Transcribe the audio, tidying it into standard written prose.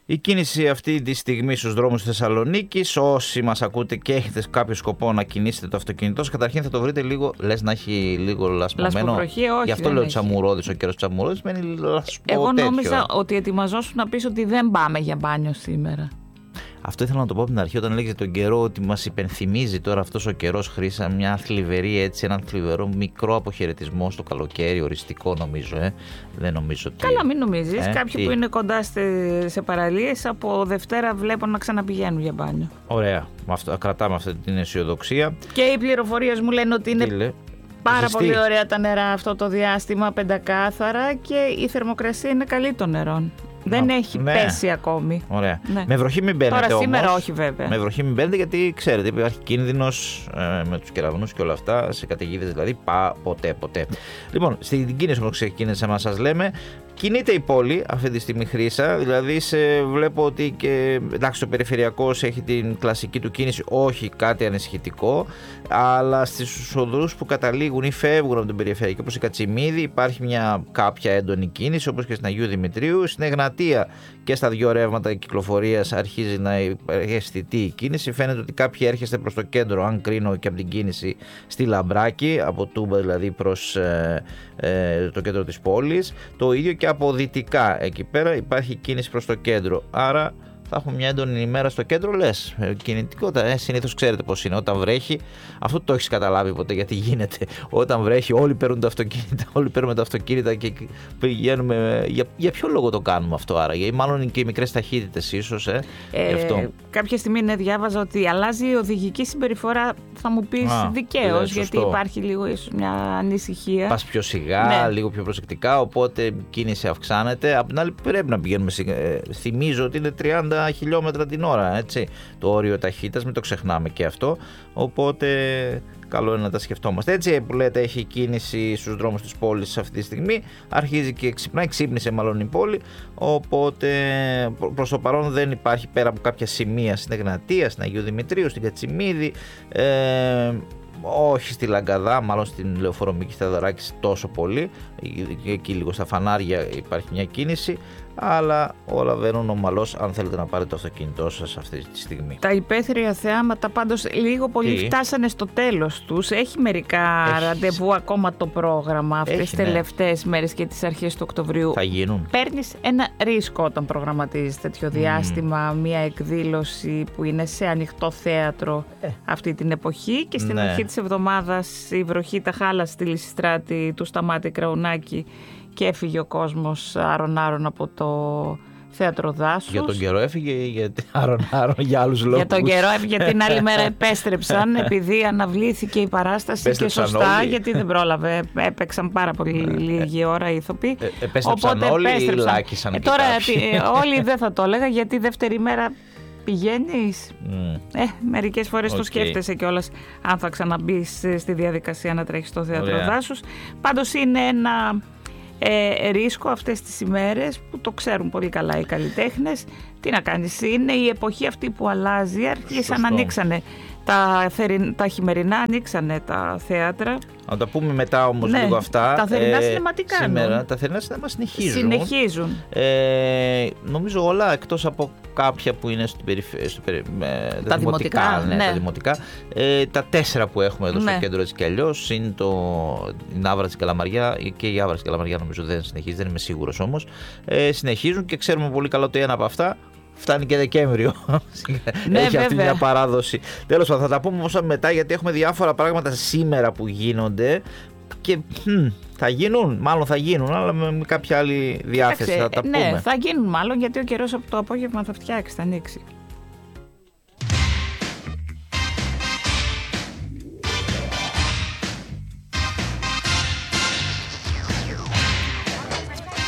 Η κίνηση αυτή τη στιγμή στους δρόμους της Θεσσαλονίκης, όσοι μας ακούτε και έχετε κάποιο σκοπό να κινήσετε το αυτοκίνητό σας, καταρχήν θα το βρείτε λίγο, λες να έχει λίγο λασπωμένο. Όχι, γι' αυτό λέω τσαμουρόδης, ο καιρός τσαμουρόδης μένει λασπό. Εγώ νόμιζα ότι ετοιμαζόσουν να πεις ότι δεν πάμε για μπάνιο σήμερα. Αυτό ήθελα να το πω από την αρχή όταν έλεγε τον καιρό, ότι μας υπενθυμίζει τώρα αυτός ο καιρός, Χρύσα, μια θλιβερή έτσι, έναν θλιβερό μικρό αποχαιρετισμό στο καλοκαίρι, οριστικό νομίζω. Δεν νομίζω ότι. Καλά, μην νομίζεις. Κάποιοι που είναι κοντά σε παραλίες από Δευτέρα βλέπω να ξαναπηγαίνουν για μπάνιο. Ωραία. Κρατάμε αυτή την αισιοδοξία. Και οι πληροφορίες μου λένε ότι είναι πάρα πολύ ωραία τα νερά αυτό το διάστημα, πεντακάθαρα, και η θερμοκρασία είναι καλή των νερών. Δεν έχει πέσει ακόμη. Ωραία. Ναι. Με βροχή μην μπαίνετε. Τώρα σήμερα όμως, όχι βέβαια. Με βροχή μην μπαίνετε, γιατί ξέρετε υπάρχει κίνδυνος με τους κεραυνούς και όλα αυτά, σε καταιγίδες δηλαδή, ποτέ. Λοιπόν, στην κίνηση που ξεκίνησα να σας λέμε, κινείται η πόλη αυτή τη στιγμή, Χρύσα, δηλαδή βλέπω ότι και εντάξει, ο περιφερειακός έχει την κλασική του κίνηση, όχι κάτι ανησυχητικό, αλλά στις οδούς που καταλήγουν ή φεύγουν από την περιφερειακή, όπως η Κατσιμίδη, υπάρχει μια κάποια έντονη κίνηση, όπως και στην Αγίου Δημητρίου. Στην Εγνατία και στα δύο ρεύματα κυκλοφορίας αρχίζει να αισθητεί η κίνηση. Φαίνεται ότι κάποιοι έρχεστε προς το κέντρο, αν κρίνω και από την κίνηση στη Λαμπράκη, από Τούμπα δηλαδή προς το κέντρο της πόλης. Το ίδιο και από δυτικά, εκεί πέρα υπάρχει κίνηση προς το κέντρο. Άρα θα έχουμε μια έντονη ημέρα στο κέντρο, λες. Κινητικότητα, συνήθως ξέρετε πώς είναι. Όταν βρέχει, αυτό το έχεις καταλάβει ποτέ γιατί γίνεται. Όταν βρέχει, όλοι παίρνουν τα αυτοκίνητα, όλοι παίρνουμε τα αυτοκίνητα και πηγαίνουμε. Για ποιο λόγο το κάνουμε αυτό, άρα? Γιατί μάλλον και οι μικρές ταχύτητες, ίσως. Κάποια στιγμή διάβαζα ότι αλλάζει η οδηγική συμπεριφορά, θα μου πεις δικαίως, γιατί υπάρχει λίγο ίσως μια ανησυχία. Πας πιο σιγά, λίγο πιο προσεκτικά, οπότε η κίνηση αυξάνεται. Απ' την άλλη, πρέπει να πηγαίνουμε. Θυμίζω ότι είναι 30 χιλιόμετρα την ώρα, έτσι, το όριο ταχύτητας, μην το ξεχνάμε και αυτό, οπότε καλό είναι να τα σκεφτόμαστε. Έτσι που λέτε, έχει κίνηση στους δρόμους της πόλης αυτή τη στιγμή, αρχίζει και ξύπνησε μάλλον η πόλη, οπότε προς το παρόν δεν υπάρχει, πέρα από κάποια σημεία στην Εγνατία, στην Αγίου Δημητρίου, στην Κατσιμίδη, όχι στη Λαγκαδά, μάλλον στην Λεωφόρο Μίκης Θεοδωράκης τόσο πολύ, εκεί λίγο στα φανάρια υπάρχει μια κίνηση, αλλά όλα βαίνουν ομαλώς αν θέλετε να πάρετε το αυτοκίνητό σας αυτή τη στιγμή. Τα υπαίθρια θεάματα πάντως λίγο πολύ φτάσανε στο τέλος τους. Έχει μερικά ραντεβού ακόμα το πρόγραμμα αυτές τις τελευταίες μέρες και τις αρχές του Οκτωβρίου. Θα γίνουν. Παίρνεις ένα ρίσκο όταν προγραμματίζεις τέτοιο διάστημα, μια εκδήλωση που είναι σε ανοιχτό θέατρο αυτή την εποχή, και στην αρχή της εβδομάδας η βροχή τα χάλασε στη Λυσιστράτη, του Σταμάτη Κραουνάκη και έφυγε ο κόσμος άρον-άρον από το θέατρο Δάσους. Για τον καιρό έφυγε ή γιατί άρον-άρον για άλλους λόγους? Για τον καιρό έφυγε, την άλλη μέρα επέστρεψαν επειδή αναβλήθηκε η παράσταση και σωστά όλοι. Γιατί δεν πρόλαβε, έπαιξαν πάρα πολύ λίγη ώρα οι ηθοποιοί. Επέστρεψαν οπότε όλοι ή λάκησαν και τώρα όλοι δεν θα το έλεγα, γιατί δεύτερη μέρα πηγαίνεις. Μερικές φορές το σκέφτεσαι κιόλας αν θα ξαναμπείς στη διαδικασία να τρέχεις στο θέατρο Δάσους. Πάντως είναι ένα ρίσκο αυτές τις ημέρες που το ξέρουν πολύ καλά οι καλλιτέχνες. Τι να κάνεις, είναι η εποχή αυτή που αλλάζει, άρχισαν να ανοίξανε τα χειμερινά, ανοίξανε τα θέατρα. Να τα πούμε μετά όμως λίγο αυτά. Τα θερινά σινεματικά σήμερα. Τα θερινά σινεματικά συνεχίζουν. Νομίζω όλα εκτός από κάποια που είναι τα δημοτικά. Τα δημοτικά. Τα 4 που έχουμε εδώ στο κέντρο έτσι κι αλλιώς είναι η Άβρα της Καλαμαριά, και η Άβρα της Καλαμαριά νομίζω δεν συνεχίζει, δεν είμαι σίγουρος όμως. Συνεχίζουν και ξέρουμε πολύ καλά ότι ένα από αυτά φτάνει και Δεκέμβριο. Έχει αυτή μια παράδοση. Τέλος πάντων, θα τα πούμε όμως μετά, γιατί έχουμε διάφορα πράγματα σήμερα που γίνονται και θα γίνουν, αλλά με κάποια άλλη διάθεση. Θα τα πούμε. Θα γίνουν μάλλον, γιατί ο καιρός από το απόγευμα θα φτιάξει, θα ανοίξει.